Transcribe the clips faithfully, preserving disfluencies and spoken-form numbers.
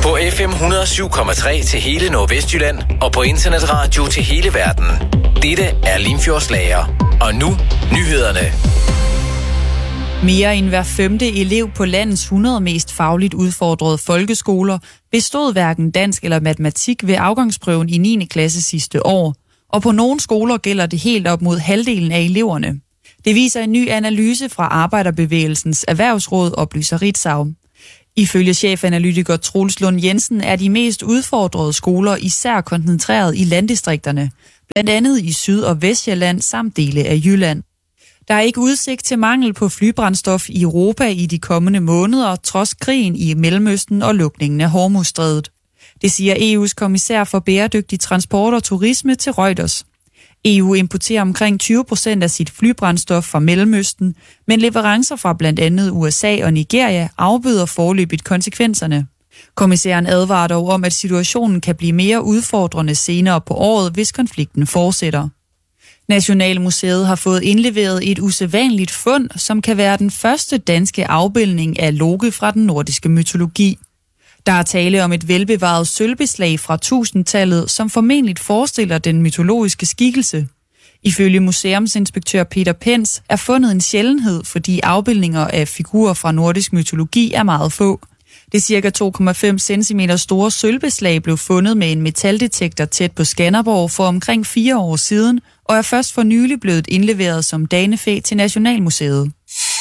På F M et hundrede og syv komma tre til hele Nordvestjylland og på internetradio til hele verden. Dette er Limfjordsslager. Og nu, nyhederne. Mere end hver femte elev på landets hundrede mest fagligt udfordrede folkeskoler bestod hverken dansk eller matematik ved afgangsprøven i niende klasse sidste år. Og på nogle skoler gælder det helt op mod halvdelen af eleverne. Det viser en ny analyse fra Arbejderbevægelsens Erhvervsråd, oplyser Ritzau. Ifølge chefanalytiker Troels Lund Jensen er de mest udfordrede skoler især koncentreret i landdistrikterne, blandt andet i Syd- og Vestjylland samt dele af Jylland. Der er ikke udsigt til mangel på flybrændstof i Europa i de kommende måneder, trods krigen i Mellemøsten og lukningen af Hormuzstrædet. Det siger E U's kommissær for bæredygtig transport og turisme til Reuters. E U importerer omkring tyve procent af sit flybrændstof fra Mellemøsten, men leverancer fra blandt andet U S A og Nigeria afbøder foreløbigt konsekvenserne. Kommissæren advarer dog om, at situationen kan blive mere udfordrende senere på året, hvis konflikten fortsætter. Nationalmuseet har fået indleveret et usædvanligt fund, som kan være den første danske afbildning af Loke fra den nordiske mytologi. Der er tale om et velbevaret sølvbeslag fra tusindtallet, som formentlig forestiller den mytologiske skikkelse. Ifølge museumsinspektør Peter Pens er fundet en sjældenhed, fordi afbildninger af figurer fra nordisk mytologi er meget få. Det cirka to komma fem centimeter store sølvbeslag blev fundet med en metaldetektor tæt på Skanderborg for omkring fire år siden, og er først for nylig blevet indleveret som danefæ til Nationalmuseet.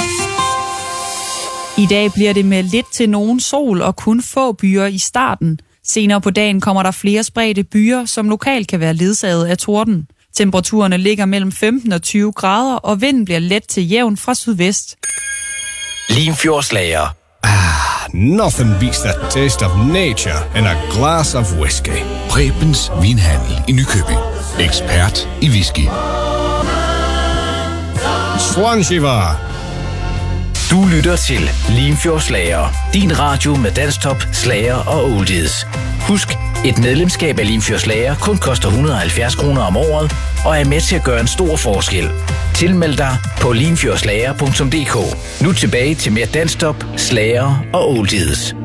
I dag bliver det med lidt til nogen sol og kun få byer i starten. Senere på dagen kommer der flere spredte byer, som lokalt kan være ledsaget af torden. Temperaturerne ligger mellem femten og tyve grader, og vinden bliver let til jævn fra sydvest. Limfjordsslager. Ah, nothing beats the taste of nature and a glass of whiskey. Prebens Vinhandel i Nykøbing. Ekspert i whisky. Swanshiva. Du lytter til Limfjordsslager. Din radio med danstop, slager og oldies. Husk, et medlemskab af Limfjordsslager kun koster et hundrede og halvfjerds kroner om året, og er med til at gøre en stor forskel. Tilmeld dig på limfjordslager punktum d k. Nu tilbage til mere danstop, slager og oldies.